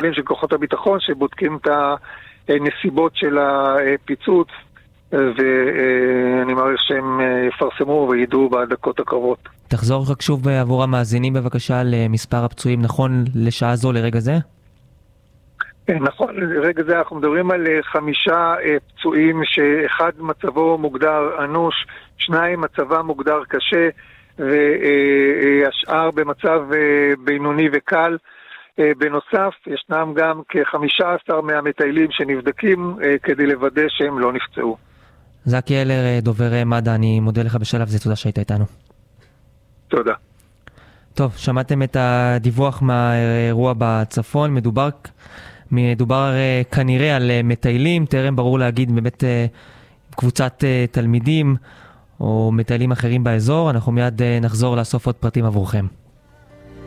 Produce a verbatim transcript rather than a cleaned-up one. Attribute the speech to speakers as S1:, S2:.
S1: של כוחות הביטחון שבודקים את הנסיבות של הפיצוץ, ואני מעריך שהם יפרסמו וידעו בדקות הקרובות.
S2: תחזור רק שוב עבור המאזינים בבקשה למספר הפצועים נכון לשעה זו לרגע זה?
S1: נכון, לרגע זה אנחנו מדברים על חמישה פצועים שאחד מצבו מוגדר אנוש, שניים מצבה מוגדר קשה והשאר במצב בינוני וקל. בנוסף, ישנם גם כ-חמישה עשר מהמטיילים שנבדקים כדי לוודא שהם לא נפצעו.
S2: זקי אלר, דובר מד"א, אני מודה לך בשלב זה, תודה שהיית איתנו.
S1: תודה.
S2: טוב, שמעתם את הדיווח מהאירוע בצפון, מדובר, מדובר כנראה על מטיילים, תרם ברור להגיד באמת קבוצת תלמידים או מטיילים אחרים באזור, אנחנו מיד נחזור לאסוף עוד פרטים עבורכם.